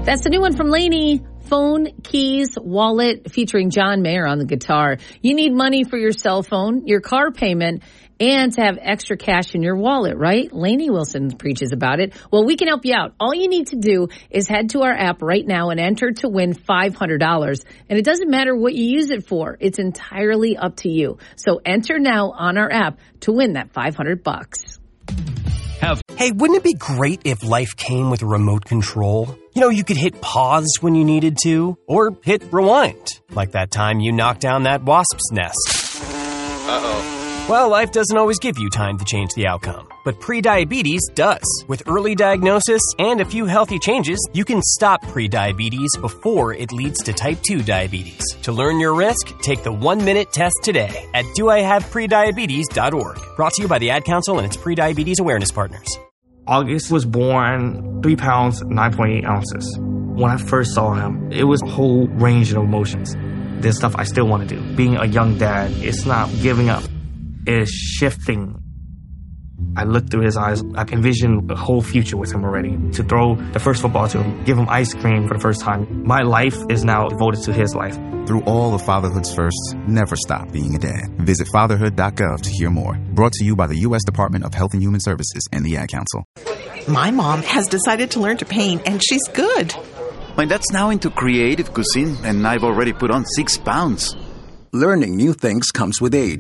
That's the new one from Lainey. Phone, keys, wallet, featuring John Mayer on the guitar. You need money for your cell phone, your car payment, and to have extra cash in your wallet, right? Lainey Wilson preaches about it. Well, we can help you out. All you need to do is head to our app right now and enter to win $500. And it doesn't matter what you use it for. It's entirely up to you. So enter now on our app to win that $500. Hey, wouldn't it be great if life came with a remote control? You know, you could hit pause when you needed to, or hit rewind, like that time you knocked down that wasp's nest. Uh-oh. Well, life doesn't always give you time to change the outcome, but prediabetes does. With early diagnosis and a few healthy changes, you can stop prediabetes before it leads to type 2 diabetes. To learn your risk, take the 1-minute test today at doihaveprediabetes.org. Brought to you by the Ad Council and its prediabetes awareness partners. August was born 3 pounds, 9.8 ounces. When I first saw him, it was a whole range of emotions. There's stuff I still want to do. Being a young dad, it's not giving up. It's shifting. I looked through his eyes. I envisioned a whole future with him already. To throw the first football to him, give him ice cream for the first time. My life is now devoted to his life. Through all of fatherhood's firsts, never stop being a dad. Visit fatherhood.gov to hear more. Brought to you by the U.S. Department of Health and Human Services and the Ad Council. My mom has decided to learn to paint, and she's good. My dad's now into creative cuisine, and I've already put on 6 pounds. Learning new things comes with age.